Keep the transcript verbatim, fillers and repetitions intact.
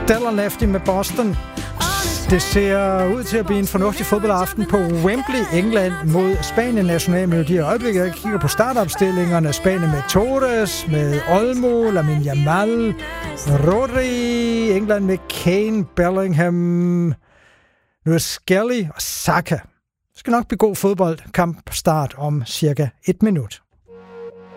Stellar Lefty med Boston. Det ser ud til at blive en fornuftig fodboldaften på Wembley, England mod Spanien nationalmelodi. I øjeblikket jeg kigger på startopstillingerne. Spanien med Torres, med Olmo, Lamine Yamal, Rodri. England med Kane, Bellingham, nu er Skelly og Saka. Det skal nok blive god fodbold. Kamp start om cirka et minut.